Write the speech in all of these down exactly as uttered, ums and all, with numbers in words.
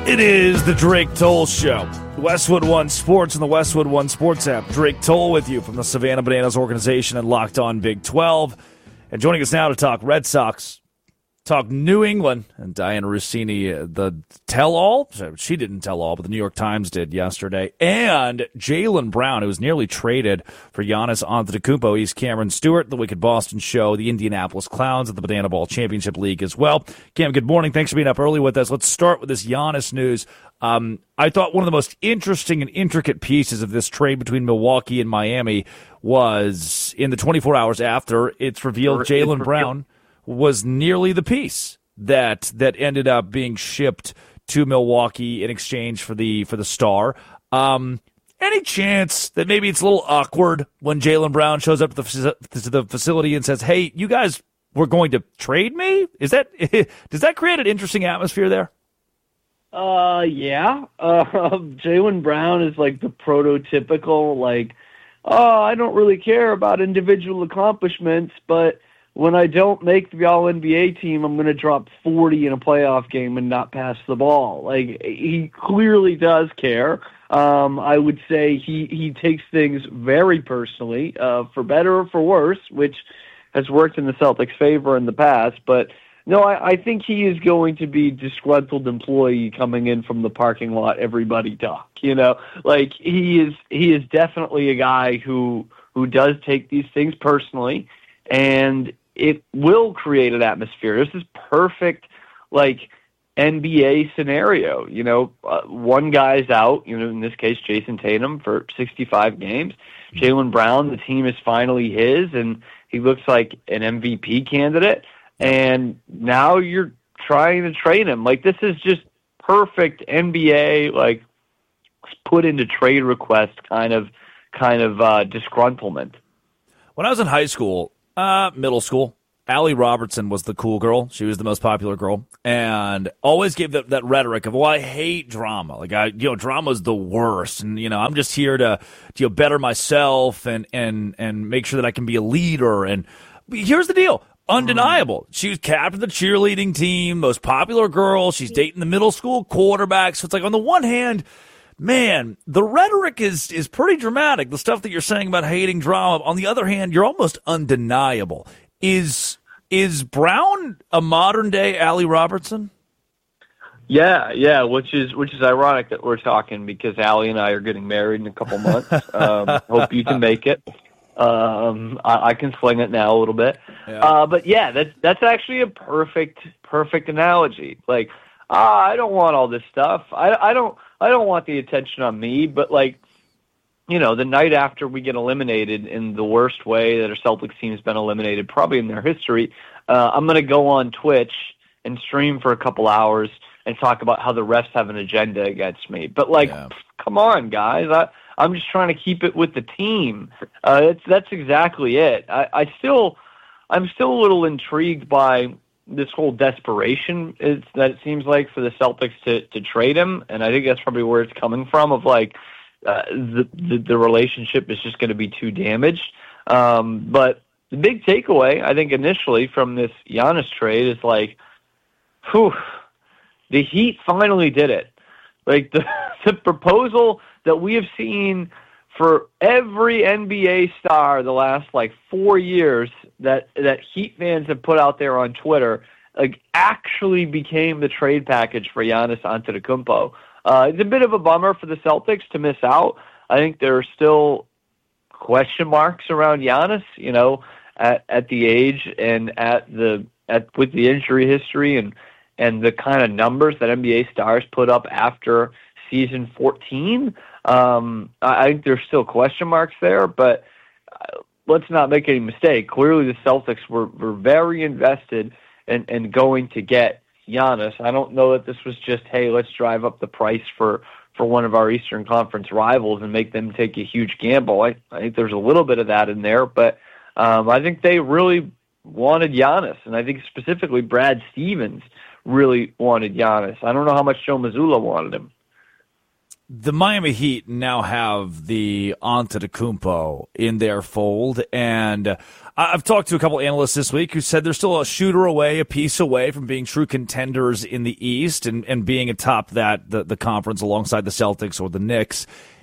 It is the Drake Toll Show. Westwood One Sports and the Westwood One Sports app. Drake Toll with you from the Savannah Bananas organization and Locked On Big twelve. And joining us now to talk Red Sox, talk New England, and Diana Rossini, the tell-all. She didn't tell all, but the New York Times did yesterday. And Jaylen Brown, who was nearly traded for Giannis Antetokounmpo. He's Cameron Stewart, the Wicked Boston Show, the Indianapolis Clowns at the Banana Ball Championship League as well. Cam, good morning. Thanks for being up early with us. Let's start with this Giannis news. Um, I thought one of the most interesting and intricate pieces of this trade between Milwaukee and Miami was in the twenty-four hours after it's revealed Jaylen Brown was nearly the piece that that ended up being shipped to Milwaukee in exchange for the for the star. Um, any chance that maybe it's a little awkward when Jaylen Brown shows up to the, to the facility and says, "Hey, you guys were going to trade me"? Is that does that create an interesting atmosphere there? Uh, yeah. Uh, Jaylen Brown is like the prototypical, like, oh, I don't really care about individual accomplishments, but when I don't make the All N B A team, I'm going to drop forty in a playoff game and not pass the ball. Like, he clearly does care. Um, I would say he, he takes things very personally, uh, for better or for worse, which has worked in the Celtics' favor in the past, but no, I, I think he is going to be disgruntled employee coming in from the parking lot. Everybody talk, you know, like he is. He is definitely a guy who who does take these things personally, and it will create an atmosphere. This is perfect, like N B A scenario. You know, uh, one guy's out. You know, in this case, Jason Tatum for sixty-five games. Jaylen Brown, the team is finally his, and he looks like an M V P candidate. And now you're trying to trade him. Like, this is just perfect N B A, like, put into trade request kind of kind of uh, disgruntlement. When I was in high school, uh, middle school, Allie Robertson was the cool girl. She was the most popular girl, and always gave that, that rhetoric of, well, I hate drama. Like, I, you know, drama's the worst, and, you know, I'm just here to, to you know, better myself and, and, and make sure that I can be a leader. And here's the deal. Undeniable. She was captain of the cheerleading team, most popular girl. She's dating the middle school quarterback. So it's like, on the one hand, man, the rhetoric is is pretty dramatic. The stuff that you're saying about hating drama. On the other hand, you're almost undeniable. Is is Brown a modern day Allie Robertson? Yeah, yeah, which is which is ironic that we're talking because Allie and I are getting married in a couple months. Um, hope you can make it. Um, I, I can sling it now a little bit, yeah. Uh, but yeah, that's that's actually a perfect perfect analogy. Like, ah, I don't want all this stuff. I, I don't I don't want the attention on me. But like, you know, the night after we get eliminated in the worst way that a Celtics team has been eliminated, probably in their history, uh, I'm going to go on Twitch and stream for a couple hours and talk about how the refs have an agenda against me. But like, yeah. Come on, guys. I, I'm just trying to keep it with the team. Uh, that's that's exactly it. I, I still, I'm still a little intrigued by this whole desperation is, that it seems like for the Celtics to, to trade him, and I think that's probably where it's coming from. Of like, uh, the, the the relationship is just going to be too damaged. Um, but the big takeaway, I think, initially from this Giannis trade is like, whew, the Heat finally did it. Like the the proposal that we have seen for every N B A star the last like four years that that Heat fans have put out there on Twitter, like actually became the trade package for Giannis Antetokounmpo. Uh, it's a bit of a bummer for the Celtics to miss out. I think there are still question marks around Giannis, you know, at, at the age and at the at with the injury history and and the kind of numbers that N B A stars put up after season fourteen. Um, I think there's still question marks there, but uh, let's not make any mistake. Clearly the Celtics were, were very invested in, in going to get Giannis. I don't know that this was just, hey, let's drive up the price for, for one of our Eastern Conference rivals and make them take a huge gamble. I, I think there's a little bit of that in there, but um, I think they really wanted Giannis, and I think specifically Brad Stevens really wanted Giannis. I don't know how much Joe Mazzulla wanted him. the Miami Heat now have the Antetokounmpo in their fold, and I've talked to a couple analysts this week who said they're still a shooter away, a piece away from being true contenders in the East and, and being atop that the, the conference alongside the Celtics or the Knicks.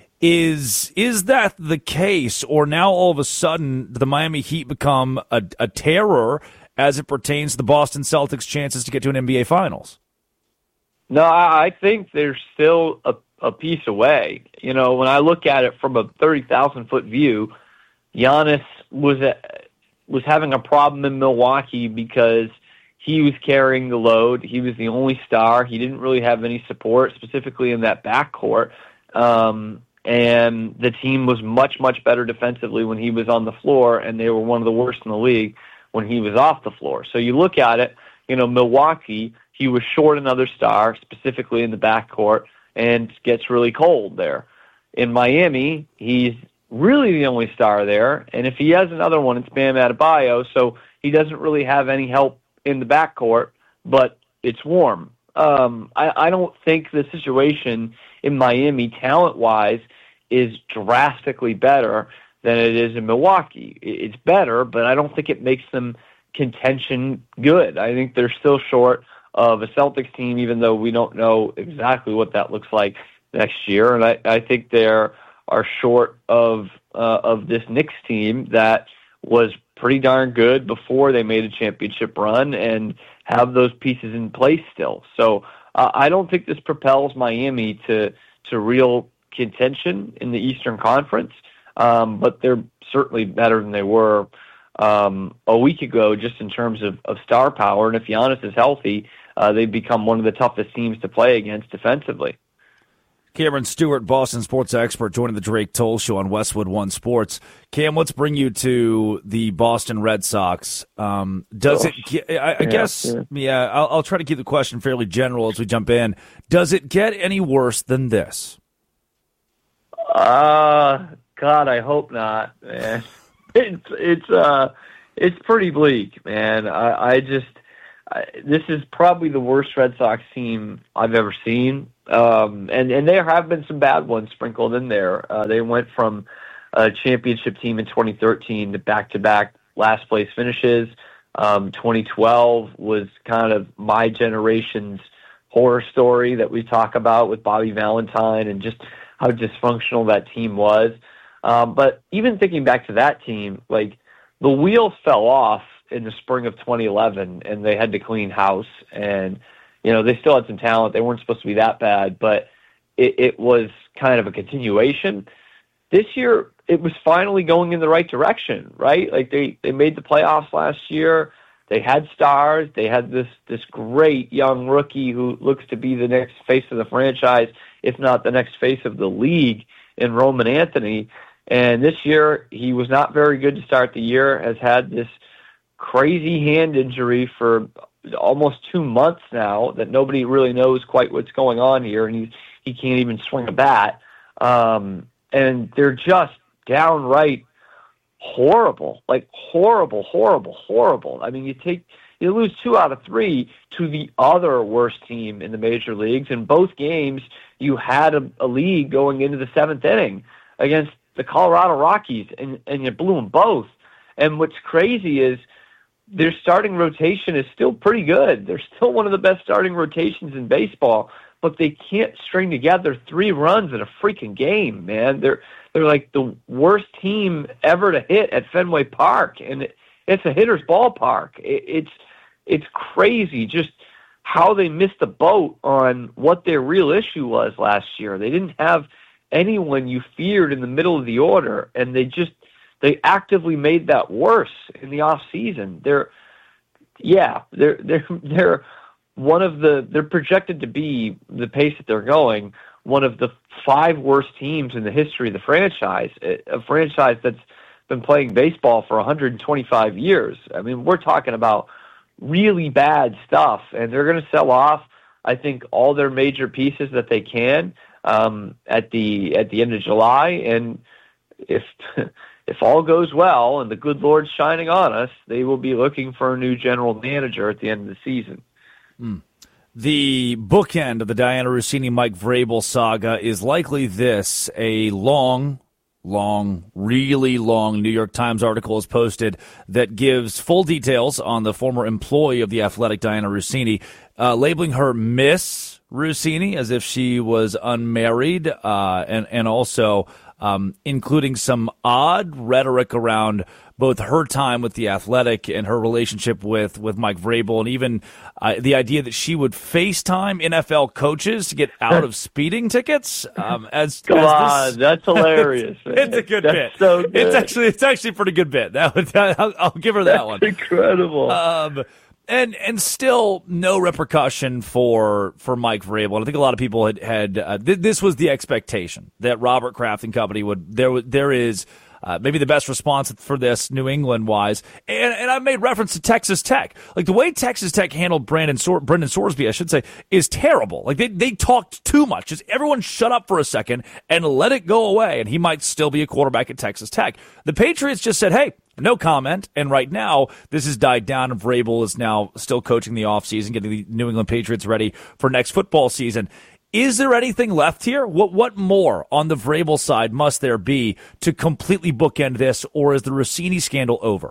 Is is that the case, or now all of a sudden the Miami Heat become a, a terror as it pertains to the Boston Celtics' chances to get to an N B A Finals? No, I think they're still a, a piece away. You know, when I look at it from a thirty thousand foot view, Giannis was a, was having a problem in Milwaukee because he was carrying the load. He was the only star. He didn't really have any support, specifically in that backcourt. Um, and the team was much, much better defensively when he was on the floor, and they were one of the worst in the league when he was off the floor. So you look at it, you know, Milwaukee, he was short another star, specifically in the backcourt, and gets really cold there. In Miami, he's really the only star there, and if he has another one, it's Bam Adebayo, so he doesn't really have any help in the backcourt, but it's warm. Um, I, I don't think the situation in Miami, talent-wise, is drastically better than it is in Milwaukee. It's better, but I don't think it makes them contention good. I think they're still short of a Celtics team, even though we don't know exactly what that looks like next year. And I, I think they are short of uh, of this Knicks team that was pretty darn good before they made a championship run and have those pieces in place still. So uh, I don't think this propels Miami to to real contention in the Eastern Conference, um, but they're certainly better than they were um, a week ago just in terms of, of star power. And if Giannis is healthy, uh, they become one of the toughest teams to play against defensively. Cameron Stewart, Boston sports expert, joining the Drake Toll Show on Westwood One Sports. Cam, let's bring you to the Boston Red Sox. Um, does oh. it? I, I yeah, guess, yeah. yeah I'll, I'll try to keep the question fairly general as we jump in. Does it get any worse than this? Uh, God, I hope not, man. It's it's uh, it's pretty bleak, man. I, I just I, this is probably the worst Red Sox team I've ever seen. Um, and, and there have been some bad ones sprinkled in there. Uh, they went from a championship team in twenty thirteen to back-to-back last-place finishes. Um, twenty twelve was kind of my generation's horror story that we talk about with Bobby Valentine and just how dysfunctional that team was. Um, but even thinking back to that team, like the wheels fell off in the spring of twenty eleven, and they had to clean house. And you know, they still had some talent. They weren't supposed to be that bad, but it, it was kind of a continuation. This year, it was finally going in the right direction, right? Like they, they made the playoffs last year. They had stars. They had this this great young rookie who looks to be the next face of the franchise, if not the next face of the league, in Roman Anthony. And this year, he was not very good to start the year, has had this crazy hand injury for almost two months now that nobody really knows quite what's going on here, and he he can't even swing a bat. Um, and they're just downright horrible, like horrible, horrible, horrible. I mean, you take you lose two out of three to the other worst team in the major leagues. In both games, you had a, a lead going into the seventh inning against the Colorado Rockies, and, and you blew them both. And what's crazy is their starting rotation is still pretty good. They're still one of the best starting rotations in baseball, but they can't string together three runs in a freaking game, man. They're they're like the worst team ever to hit at Fenway Park, and it, it's a hitter's ballpark. It, it's it's crazy just how they missed the boat on what their real issue was last year. They didn't have anyone you feared in the middle of the order, and they just They actively made that worse in the off season. They're, yeah, they're they're they're one of the they're projected to be, the pace that they're going, one of the five worst teams in the history of the franchise. A franchise that's been playing baseball for one hundred twenty-five years. I mean, we're talking about really bad stuff, and they're going to sell off, I think, all their major pieces that they can um, at the at the end of July, and if. If all goes well and the good Lord's shining on us, they will be looking for a new general manager at the end of the season. Mm. The bookend of the Dianna Russini, Mike Vrabel saga is likely this. A long, long, really long New York Times article is posted that gives full details on the former employee of The Athletic, Dianna Russini, uh, labeling her Miss Russini as if she was unmarried, uh, and, and also um, including some odd rhetoric around both her time with The Athletic and her relationship with, with Mike Vrabel, and even uh, the idea that she would FaceTime N F L coaches to get out of speeding tickets. Um, as Come as on, this, that's hilarious. it's, it's a good that's bit. So good. It's actually it's actually a pretty good bit. That would, I'll, I'll give her that that's one. Incredible. Um, and and still no repercussion for for Mike Vrabel. And I think a lot of people had had uh, th- this was the expectation that Robert Kraft and company would there. There is. Uh, maybe the best response for this, New England-wise. And, and I made reference to Texas Tech. Like, the way Texas Tech handled Brandon Sor- Brendan Sorsby, I should say, is terrible. Like, they, they talked too much. Just everyone shut up for a second and let it go away, and he might still be a quarterback at Texas Tech. The Patriots just said, hey, no comment. And right now, this has died down, and Vrabel is now still coaching the offseason, getting the New England Patriots ready for next football season. Is there anything left here? What what more on the Vrabel side must there be to completely bookend this, or is the Russini scandal over?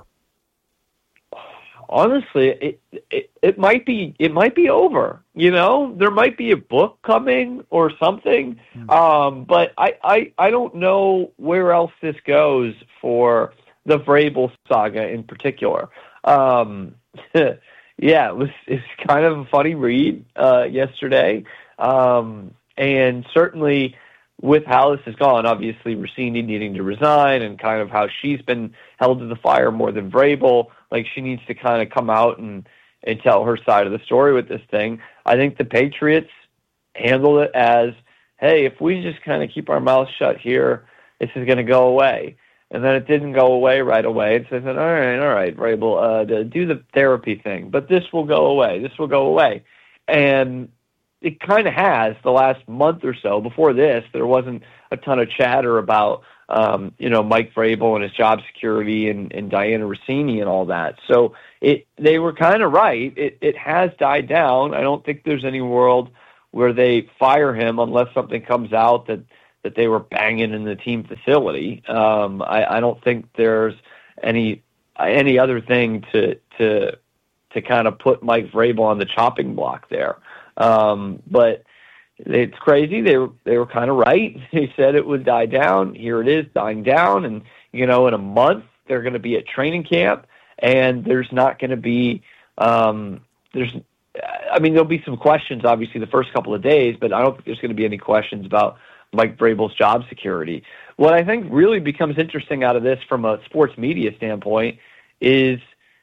Honestly, it, it it might be it might be over. You know, there might be a book coming or something, mm-hmm. um, but I, I I don't know where else this goes for the Vrabel saga in particular. Um, yeah, it was it's kind of a funny read uh, yesterday. Um, and certainly with how this has gone, obviously Russini needing to resign and kind of how she's been held to the fire more than Vrabel, like she needs to kind of come out and, and tell her side of the story with this thing. I think the Patriots handled it as, hey, if we just kind of keep our mouths shut here, this is going to go away. And then it didn't go away right away. So I said, all right, all right, Vrabel, uh, do the therapy thing, but this will go away. This will go away. And it kind of has the last month or so. Before this, there wasn't a ton of chatter about, um, you know, Mike Vrabel and his job security and, and Dianna Russini and all that. So it they were kind of right. It, it has died down. I don't think there's any world where they fire him unless something comes out that, that they were banging in the team facility. Um, I, I don't think there's any any other thing to to to kind of put Mike Vrabel on the chopping block there. Um, but it's crazy. They were, they were kind of right. They said it would die down. Here it is dying down. And, you know, in a month, they're going to be at training camp and there's not going to be, um, there's, I mean, there'll be some questions, obviously the first couple of days, but I don't think there's going to be any questions about Mike Vrabel's job security. What I think really becomes interesting out of this from a sports media standpoint is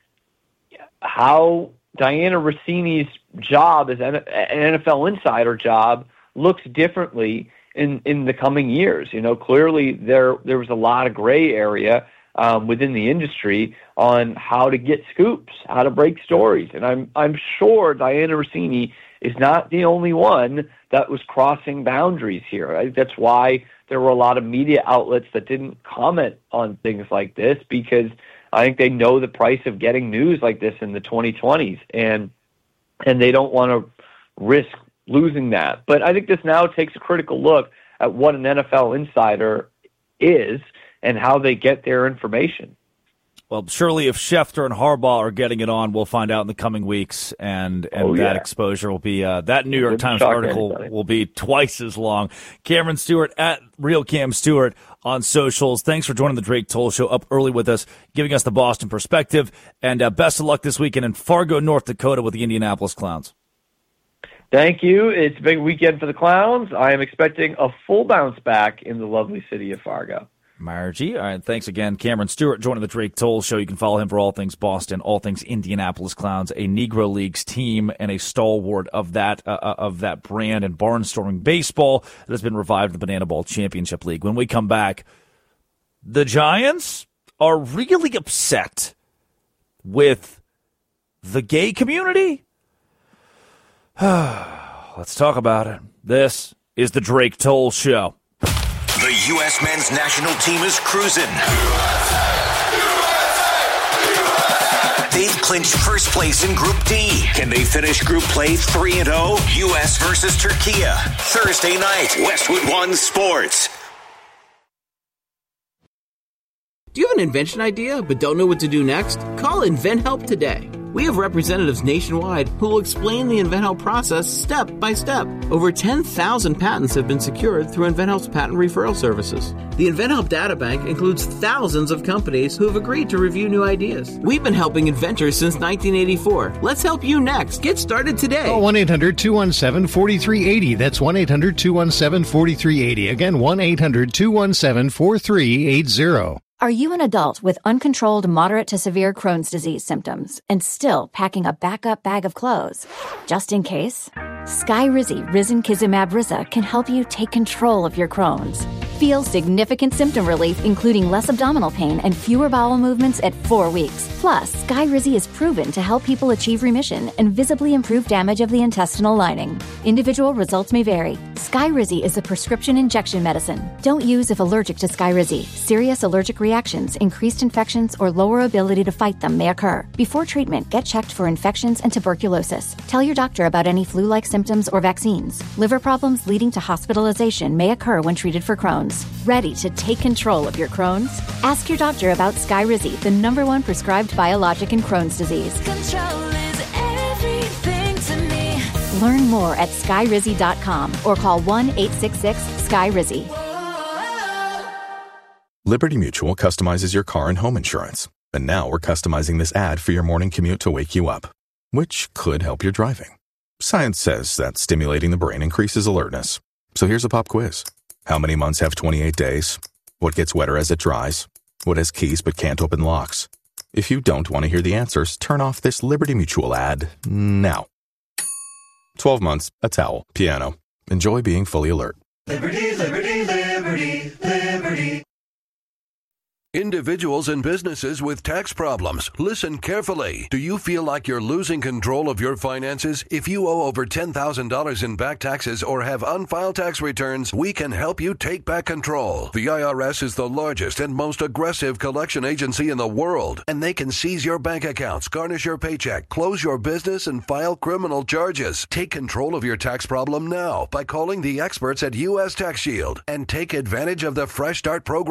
how Dianna Russini's job as an N F L insider job looks differently in, in the coming years. You know, clearly there there was a lot of gray area um, within the industry on how to get scoops, how to break stories, and I'm I'm sure Dianna Russini is not the only one that was crossing boundaries here. Right? That's why there were a lot of media outlets that didn't comment on things like this, because I think they know the price of getting news like this in the twenty twenties, and and they don't want to risk losing that. But I think this now takes a critical look at what an N F L insider is and how they get their information. Well, surely if Schefter and Harbaugh are getting it on, we'll find out in the coming weeks, and, and oh, that yeah. exposure will be uh, that New York Times article anybody. will be twice as long. Cameron Stewart at Real Cam Stewart on socials. Thanks for joining the Drake Toll Show up early with us, giving us the Boston perspective, and uh, best of luck this weekend in Fargo, North Dakota with the Indianapolis Clowns. Thank you. It's a big weekend for the Clowns. I am expecting a full bounce back in the lovely city of Fargo. Margie. All right, thanks again. Cameron Stewart joining the Drake Toll Show. You can follow him for all things Boston, all things Indianapolis Clowns, a Negro Leagues team and a stalwart of that uh, of that brand and barnstorming baseball that has been revived in the Banana Ball Championship League. When we come back, the Giants are really upset with the gay community. Let's talk about it. This is the Drake Toll Show. The U S men's national team is cruising. They've clinched first place in Group D. Can they finish Group Play three and oh? U S versus Turkey. Thursday night, Westwood One Sports. Do you have an invention idea but don't know what to do next? Call InventHelp today. We have representatives nationwide who will explain the InventHelp process step by step. Over ten thousand patents have been secured through InventHelp's patent referral services. The InventHelp Databank includes thousands of companies who have agreed to review new ideas. We've been helping inventors since nineteen eighty-four. Let's help you next. Get started today. Call one eight hundred two one seven four three eight zero. That's one eight hundred two one seven four three eight zero. Again, one eight hundred two one seven four three eight zero. Are you an adult with uncontrolled moderate to severe Crohn's disease symptoms and still packing a backup bag of clothes? Just in case, Skyrizi Risankizumab Riza can help you take control of your Crohn's. Feel significant symptom relief, including less abdominal pain and fewer bowel movements at four weeks. Plus, Skyrizi is proven to help people achieve remission and visibly improve damage of the intestinal lining. Individual results may vary. Skyrizi is a prescription injection medicine. Don't use if allergic to Skyrizi. Serious allergic reactions, increased infections, or lower ability to fight them may occur. Before treatment, get checked for infections and tuberculosis. Tell your doctor about any flu-like symptoms or vaccines. Liver problems leading to hospitalization may occur when treated for Crohn's. Ready to take control of your Crohn's? Ask your doctor about Skyrizi, the number one prescribed biologic in Crohn's disease. Control is everything to me. Learn more at skyrizi dot com or call one eight six six Sky Rizzi. Liberty Mutual customizes your car and home insurance. And now we're customizing this ad for your morning commute to wake you up, which could help your driving. Science says that stimulating the brain increases alertness. So here's a pop quiz. How many months have twenty-eight days? What gets wetter as it dries? What has keys but can't open locks? If you don't want to hear the answers, turn off this Liberty Mutual ad now. twelve months, a towel, piano. Enjoy being fully alert. Liberty, liberty, liberty, liberty. Individuals and businesses with tax problems, listen carefully. Do you feel like you're losing control of your finances? If you owe over ten thousand dollars in back taxes or have unfiled tax returns, we can help you take back control. The I R S is the largest and most aggressive collection agency in the world, and they can seize your bank accounts, garnish your paycheck, close your business, and file criminal charges. Take control of your tax problem now by calling the experts at U S Tax Shield and take advantage of the Fresh Start program.